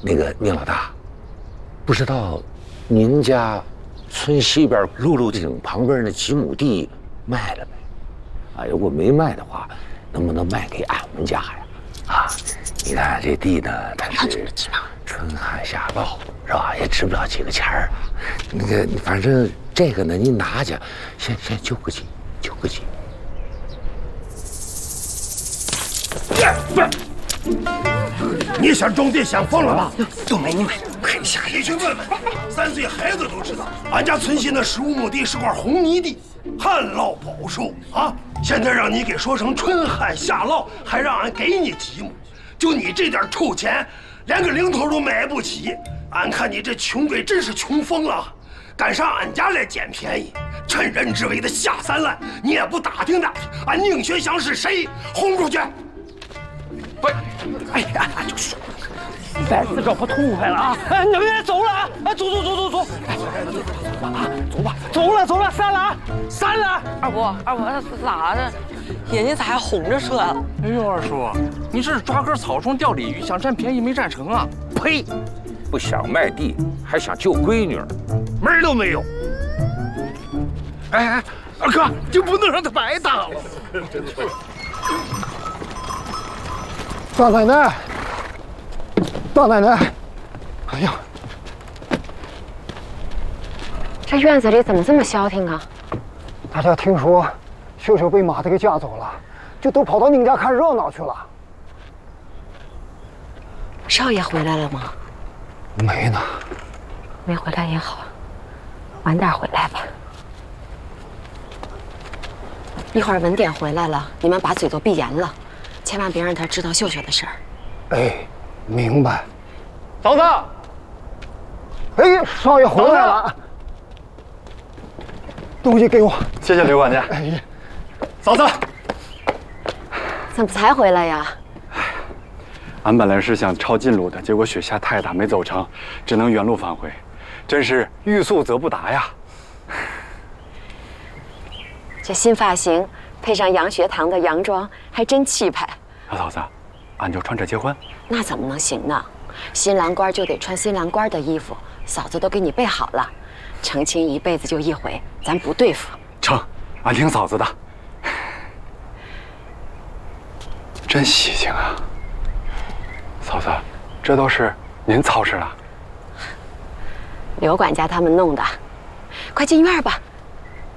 那个宁老大，不知道您家村西边露露井旁边那几亩地卖了没？啊，如果没卖的话，能不能卖给俺们家呀？啊，你看这地呢，它是春旱夏涝，是吧？也值不了几个钱儿。那个，反正这个呢，您拿去，先救个急，救个急。 你想种地想疯了吧？ 都没你买，快下你去问问，3岁孩子都知道，俺家村西那15亩地是块红泥地，旱涝保收啊！现在让你给说成春旱夏涝，还让俺给你几亩，就你这点臭钱，连个零头都买不起。俺看你这穷鬼真是穷疯了，敢上俺家来捡便宜，趁人之危的下三滥，你也不打听打听，俺宁学祥是谁，轰出去！ 不，哎呀，就说再次找不痛快了啊！哎，能人走了啊！哎，走！走了，散了啊！散了！ 二伯，咋的？眼睛咋还红着车了？ 哎呦，二叔，你这是抓根草丛钓鲤鱼，想占便宜没占成啊？ 呸！不想卖地，还想救闺女儿，门儿都没有。 哎，二哥，就不能让他白打了。 大奶奶，哎呀， 这院子里怎么这么消停啊？ 大家听说秀秀被马子给架走了，就都跑到您家看热闹去了。 少爷回来了吗？ 没呢。 没回来也好，晚点回来吧。一会儿文典回来了，你们把嘴都闭严了，千万别让他知道秀秀的事儿。 哎，明白。 嫂子， 哎，少爷回来了，东西给我。 谢谢刘管家。 哎呀， 嫂子， 怎么才回来呀？ 俺本来是想抄近路的，结果雪下太大没走成，只能原路返回，真是欲速则不达呀。 这新发型配上洋学堂的洋装，还真气派。 老嫂子，俺就穿这结婚？ 那怎么能行呢？新郎官就得穿新郎官的衣服，嫂子都给你备好了。成亲一辈子就一回，咱不对付。 成，俺听嫂子的。真喜庆啊！嫂子，这都是您操持的？ 刘管家他们弄的，快进院吧。